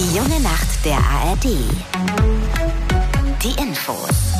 Die junge Nacht der ARD. Die Infos.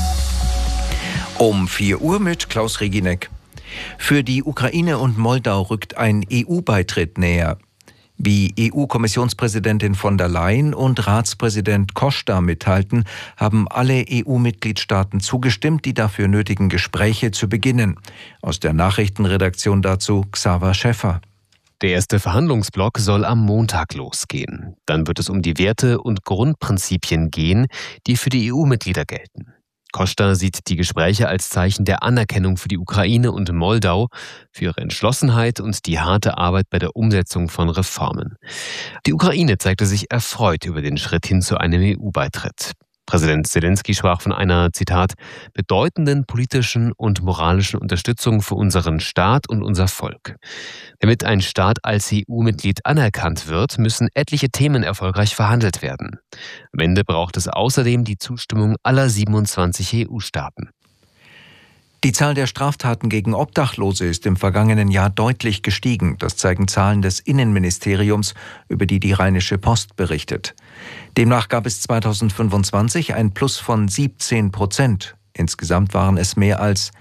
Um 4 Uhr mit Klaus Reginek. Für die Ukraine und Moldau rückt ein EU-Beitritt näher. Wie EU-Kommissionspräsidentin von der Leyen und Ratspräsident Costa mitteilten, haben alle EU-Mitgliedstaaten zugestimmt, die dafür nötigen Gespräche zu beginnen. Aus der Nachrichtenredaktion dazu Xaver Schäffer. Der erste Verhandlungsblock soll am Montag losgehen. Dann wird es um die Werte und Grundprinzipien gehen, die für die EU-Mitglieder gelten. Costa sieht die Gespräche als Zeichen der Anerkennung für die Ukraine und Moldau, für ihre Entschlossenheit und die harte Arbeit bei der Umsetzung von Reformen. Die Ukraine zeigte sich erfreut über den Schritt hin zu einem EU-Beitritt. Präsident Zelensky sprach von einer, Zitat, bedeutenden politischen und moralischen Unterstützung für unseren Staat und unser Volk. Damit ein Staat als EU-Mitglied anerkannt wird, müssen etliche Themen erfolgreich verhandelt werden. Am Ende braucht es außerdem die Zustimmung aller 27 EU-Staaten. Die Zahl der Straftaten gegen Obdachlose ist im vergangenen Jahr deutlich gestiegen. Das zeigen Zahlen des Innenministeriums, über die die Rheinische Post berichtet. Demnach gab es 2025 ein Plus von 17%. Insgesamt waren es mehr als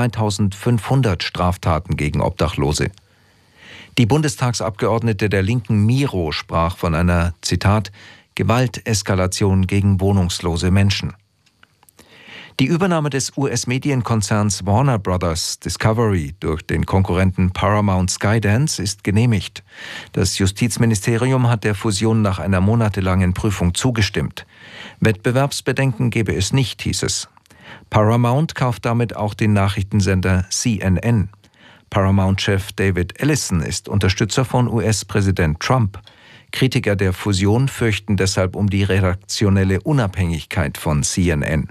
2500 Straftaten gegen Obdachlose. Die Bundestagsabgeordnete der Linken Miro sprach von einer, Zitat, Gewalteskalation gegen wohnungslose Menschen. Die Übernahme des US-Medienkonzerns Warner Bros. Discovery durch den Konkurrenten Paramount Skydance ist genehmigt. Das Justizministerium hat der Fusion nach einer monatelangen Prüfung zugestimmt. Wettbewerbsbedenken gebe es nicht, hieß es. Paramount kauft damit auch den Nachrichtensender CNN. Paramount-Chef David Ellison ist Unterstützer von US-Präsident Trump. Kritiker der Fusion fürchten deshalb um die redaktionelle Unabhängigkeit von CNN.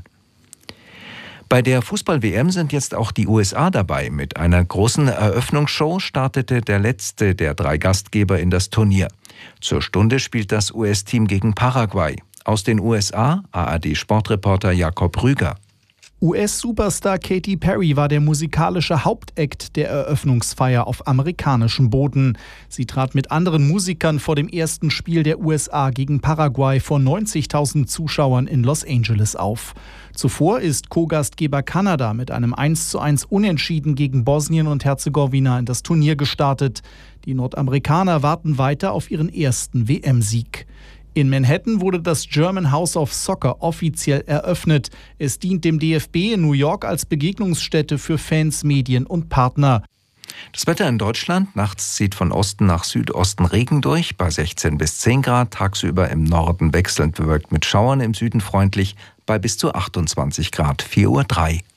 Bei der Fußball-WM sind jetzt auch die USA dabei. Mit einer großen Eröffnungsshow startete der letzte der 3 Gastgeber in das Turnier. Zur Stunde spielt das US-Team gegen Paraguay. Aus den USA, ARD-Sportreporter Jakob Rüger. US-Superstar Katy Perry war der musikalische Hauptakt der Eröffnungsfeier auf amerikanischem Boden. Sie trat mit anderen Musikern vor dem ersten Spiel der USA gegen Paraguay vor 90.000 Zuschauern in Los Angeles auf. Zuvor ist Co-Gastgeber Kanada mit einem 1:1 Unentschieden gegen Bosnien und Herzegowina in das Turnier gestartet. Die Nordamerikaner warten weiter auf ihren ersten WM-Sieg. In Manhattan wurde das German House of Soccer offiziell eröffnet. Es dient dem DFB in New York als Begegnungsstätte für Fans, Medien und Partner. Das Wetter in Deutschland. Nachts zieht von Osten nach Südosten Regen durch, bei 16 bis 10 Grad. Tagsüber im Norden wechselnd bewölkt mit Schauern, im Süden freundlich, bei bis zu 28 Grad. 4:03 Uhr.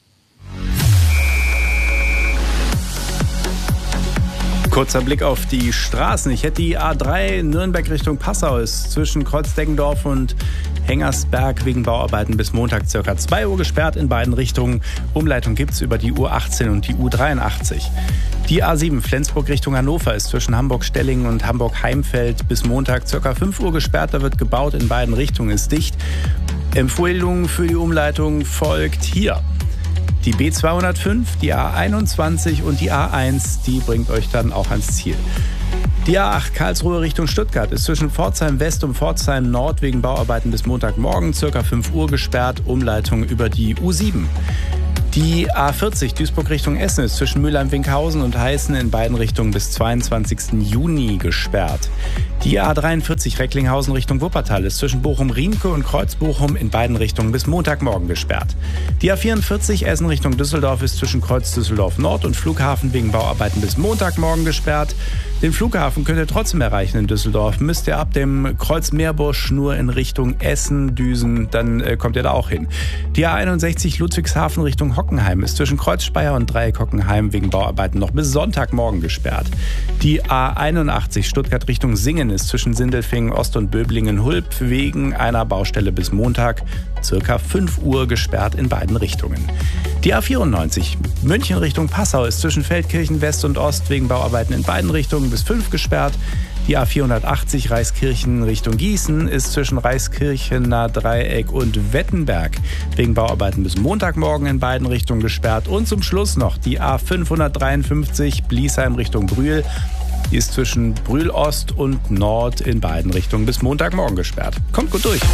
Kurzer Blick auf die Straßen. Ich hätte die A3 Nürnberg Richtung Passau ist zwischen Kreuzdeggendorf und Hengersberg wegen Bauarbeiten bis Montag ca. 2 Uhr gesperrt in beiden Richtungen. Umleitung gibt es über die U18 und die U83. Die A7 Flensburg Richtung Hannover ist zwischen Hamburg-Stellingen und Hamburg-Heimfeld bis Montag ca. 5 Uhr gesperrt. Da wird gebaut, in beiden Richtungen ist dicht. Empfehlung für die Umleitung folgt hier. Die B205, die A21 und die A1, die bringt euch dann auch ans Ziel. Die A8 Karlsruhe Richtung Stuttgart ist zwischen Pforzheim West und Pforzheim Nord wegen Bauarbeiten bis Montagmorgen ca. 5 Uhr gesperrt, Umleitung über die U7. Die A40 Duisburg Richtung Essen ist zwischen Mülheim-Winkhausen und Heißen in beiden Richtungen bis 22. Juni gesperrt. Die A43 Recklinghausen Richtung Wuppertal ist zwischen Bochum-Riemke und Kreuz-Bochum in beiden Richtungen bis Montagmorgen gesperrt. Die A44 Essen Richtung Düsseldorf ist zwischen Kreuz Düsseldorf Nord und Flughafen wegen Bauarbeiten bis Montagmorgen gesperrt. Den Flughafen könnt ihr trotzdem erreichen in Düsseldorf. Müsst ihr ab dem Kreuz Meerbusch nur in Richtung Essen düsen, dann kommt ihr da auch hin. Die A61 Ludwigshafen Richtung Hockenheim ist zwischen Kreuz Speyer und Dreieck Hockenheim wegen Bauarbeiten noch bis Sonntagmorgen gesperrt. Die A81 Stuttgart Richtung Singen ist zwischen Sindelfingen Ost und Böblingen-Hulp wegen einer Baustelle bis Montag circa 5 Uhr gesperrt in beiden Richtungen. Die A94 München Richtung Passau ist zwischen Feldkirchen West und Ost wegen Bauarbeiten in beiden Richtungen bis 5 gesperrt. Die A480 Reiskirchen Richtung Gießen ist zwischen Reiskirchener Dreieck und Wettenberg wegen Bauarbeiten bis Montagmorgen in beiden Richtungen gesperrt. Und zum Schluss noch die A553 Bliesheim Richtung Brühl. Die ist zwischen Brühl Ost und Nord in beiden Richtungen bis Montagmorgen gesperrt. Kommt gut durch.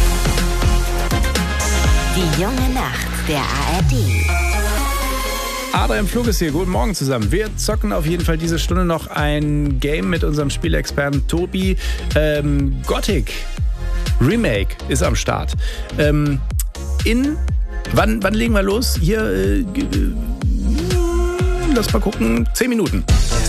Die junge Nacht der ARD. Adrian Flug ist hier. Guten Morgen zusammen. Wir zocken auf jeden Fall diese Stunde noch ein Game mit unserem Spielexperten Tobi. Gothic Remake ist am Start. Wann legen wir los? Hier, lass mal gucken. 10 Minuten.